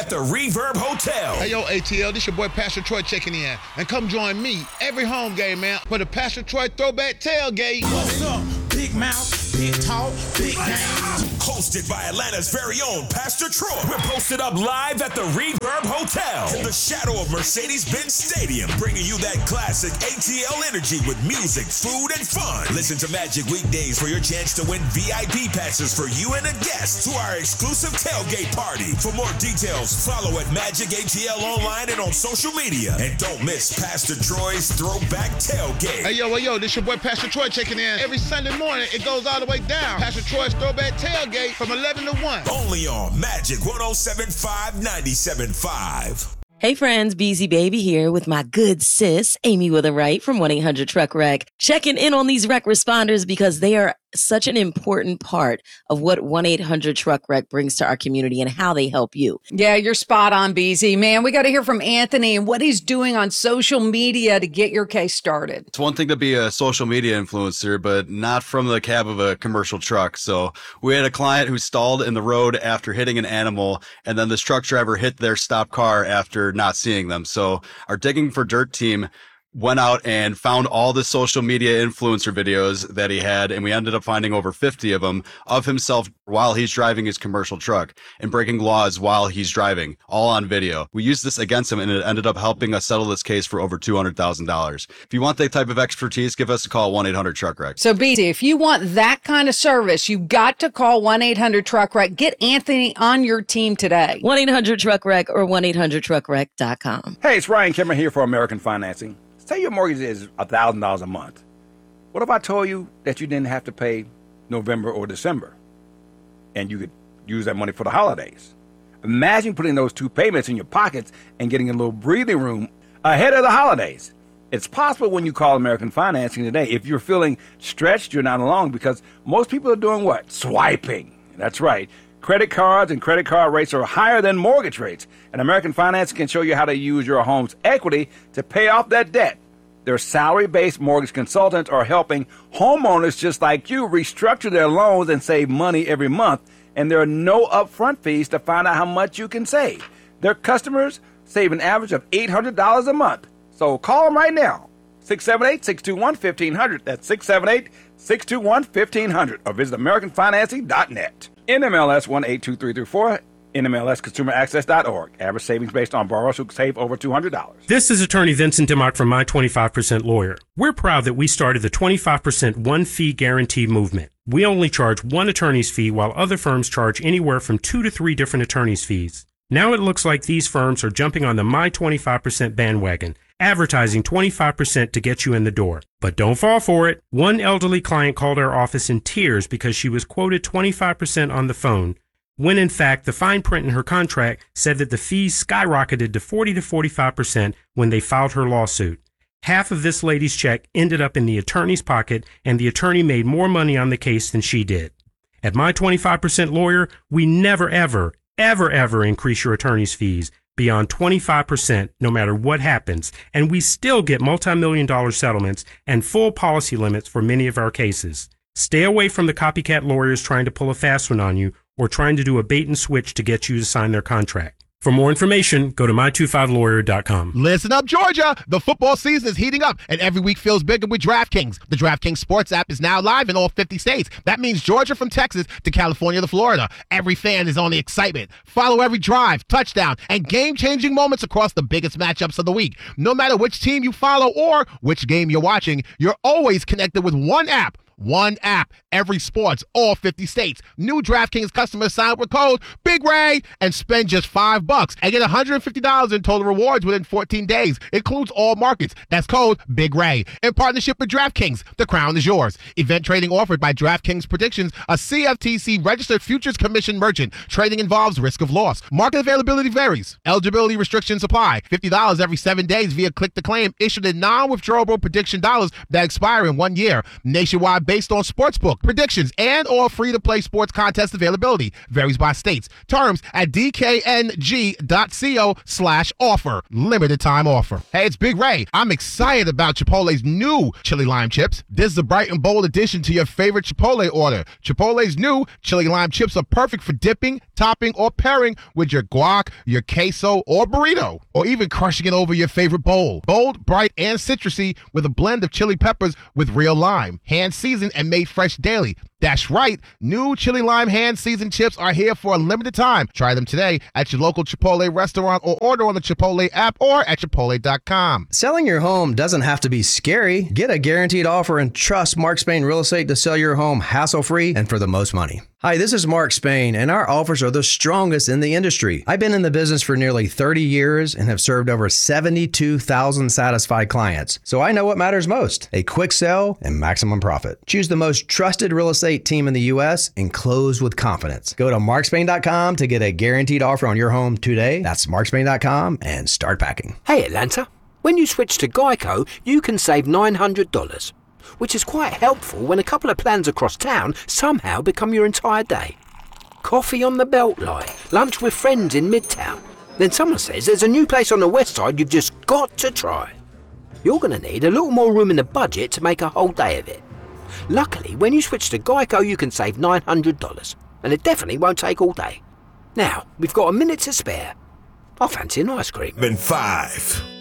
at the Reverb Hotel. Hey, yo, ATL, this your boy Pastor Troy checking in. And come join me every home game, man, for the Pastor Troy Throwback Tailgate. What's up? Big mouth, big talk, big game. Hosted by Atlanta's very own Pastor Troy. We're posted up live at the Reverb Hotel in the shadow of Mercedes-Benz Stadium, bringing you that classic ATL energy with music, food, and fun. Listen to Magic weekdays for your chance to win VIP passes for you and a guest to our exclusive tailgate party. For more details, follow at Magic ATL online and on social media. And don't miss Pastor Troy's Throwback Tailgate. Hey, yo, this your boy Pastor Troy checking in. Every Sunday morning, it goes all the way down. Pastor Troy's Throwback Tailgate from 11 to 1. Only on Magic 107.5, 97.5. Hey friends, BZ Baby here with my good sis, Amy with a right from 1-800-TRUCK-WRECK. Checking in on these wreck responders because they are such an important part of what 1-800-TRUCK-WRECK brings to our community and how they help you. Yeah, you're spot on, BZ. Man, we got to hear from Anthony and what he's doing on social media to get your case started. It's one thing to be a social media influencer, but not from the cab of a commercial truck. So we had a client who stalled in the road after hitting an animal, and then this truck driver hit their stopped car after not seeing them. So our Digging for Dirt team went out and found all the social media influencer videos that he had, and we ended up finding over 50 of them of himself while he's driving his commercial truck and breaking laws while he's driving, all on video. We used this against him, and it ended up helping us settle this case for over $200,000. If you want that type of expertise, give us a call, 1-800-TRUCK-WRECK. So, BZ, if you want that kind of service, you got to call 1-800-TRUCK-WRECK. Get Anthony on your team today. 1-800-TRUCK-WRECK or 1-800-TRUCK-WRECK.com. Hey, it's Ryan Kimmer here for American Financing. Say your mortgage is $1,000 a month. What if I told you that you didn't have to pay November or December and you could use that money for the holidays? Imagine putting those two payments in your pockets and getting a little breathing room ahead of the holidays. It's possible when you call American Financing today. If you're feeling stretched, you're not alone because most people are doing what? Swiping. That's right. Credit cards and credit card rates are higher than mortgage rates, and American Financing can show you how to use your home's equity to pay off that debt. Their salary-based mortgage consultants are helping homeowners just like you restructure their loans and save money every month, and there are no upfront fees to find out how much you can save. Their customers save an average of $800 a month. So call them right now, 678-621-1500. That's 678-621-1500, or visit AmericanFinancing.net. NMLS 182334, NMLSConsumerAccess.org. Average savings based on borrowers who save over $200. This is Attorney Vincent DeMott from My 25% Lawyer. We're proud that we started the 25% one-fee guarantee movement. We only charge one attorney's fee while other firms charge anywhere from 2 to 3 different attorney's fees. Now it looks like these firms are jumping on the My 25% bandwagon, advertising 25% to get you in the door. But don't fall for it. One elderly client called our office in tears because she was quoted 25% on the phone, when in fact the fine print in her contract said that the fees skyrocketed to 40 to 45% when they filed her lawsuit. Half of this lady's check ended up in the attorney's pocket, and the attorney made more money on the case than she did. At My 25% Lawyer, we never ever increase your attorney's fees beyond 25% no matter what happens, and we still get multi-million-dollar settlements and full policy limits for many of our cases. Stay away from the copycat lawyers trying to pull a fast one on you or trying to do a bait and switch to get you to sign their contract. For more information, go to my25lawyer.com. Listen up, Georgia. The football season is heating up, and every week feels bigger with DraftKings. The DraftKings Sports app is now live in all 50 states. That means Georgia from Texas to California to Florida. Every fan is on the excitement. Follow every drive, touchdown, and game-changing moments across the biggest matchups of the week. No matter which team you follow or which game you're watching, you're always connected with one app. One app, every sports, all 50 states. New DraftKings customers sign up with code Big Ray and spend just $5 and get $150 in total rewards within 14 days. Includes all markets. That's code Big Ray. In partnership with DraftKings, the crown is yours. Event trading offered by DraftKings Predictions, a CFTC registered futures commission merchant. Trading involves risk of loss. Market availability varies. Eligibility restrictions apply. $50 every 7 days via click to claim issued in non-withdrawable prediction dollars that expire in 1 year. Nationwide based on sportsbook predictions and or free-to-play sports contest availability. Varies by states. Terms at dkng.co/offer. Limited time offer. Hey, it's Big Ray. I'm excited about Chipotle's new chili lime chips. This is a bright and bold addition to your favorite Chipotle order. Chipotle's new chili lime chips are perfect for dipping, topping, or pairing with your guac, your queso, or burrito, or even crushing it over your favorite bowl. Bold, bright, and citrusy with a blend of chili peppers with real lime. Hand seasoned and made fresh daily. That's right. New chili lime hand seasoned chips are here for a limited time. Try them today at your local Chipotle restaurant or order on the Chipotle app or at Chipotle.com. Selling your home doesn't have to be scary. Get a guaranteed offer and trust Mark Spain Real Estate to sell your home hassle-free and for the most money. Hi, this is Mark Spain, and our offers are the strongest in the industry. I've been in the business for nearly 30 years and have served over 72,000 satisfied clients. So I know what matters most: a quick sell and maximum profit. Choose the most trusted real estate team in the U.S. and close with confidence. Go to markspain.com to get a guaranteed offer on your home today. That's markspain.com and start packing. Hey, Atlanta. When you switch to Geico, you can save $900. Which is quite helpful when a couple of plans across town somehow become your entire day. Coffee on the Beltline, lunch with friends in Midtown. Then someone says there's a new place on the west side you've just got to try. You're going to need a little more room in the budget to make a whole day of it. Luckily, when you switch to Geico, you can save $900, and it definitely won't take all day. Now, we've got a minute to spare. I fancy an ice cream. Then 5,